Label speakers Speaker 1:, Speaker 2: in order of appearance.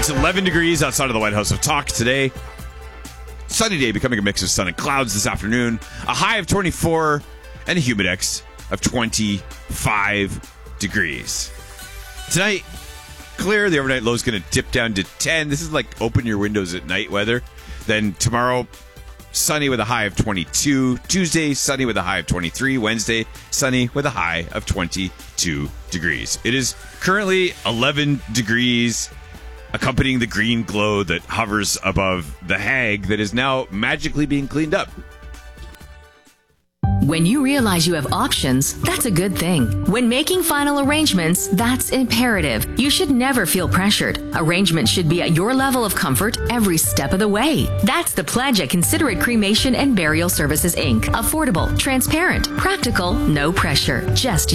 Speaker 1: 11 degrees outside of the White House of Talk today. Sunny day becoming a mix of sun and clouds this afternoon. A high of 24 and a humidex of 25 degrees. Tonight, clear. The overnight low is going to dip down to 10. This is like open your windows at night weather. Then tomorrow, sunny with a high of 22. Tuesday, sunny with a high of 23. Wednesday, sunny with a high of 22 degrees. It is currently 11 degrees, accompanying the green glow that hovers above the Hag that is now magically being cleaned up.
Speaker 2: When you realize you have options, that's a good thing. When making final arrangements, that's imperative. You should never feel pressured. Arrangements should be at your level of comfort every step of the way. That's the pledge at Considerate Cremation and Burial Services, Inc. Affordable, transparent, practical, no pressure. Just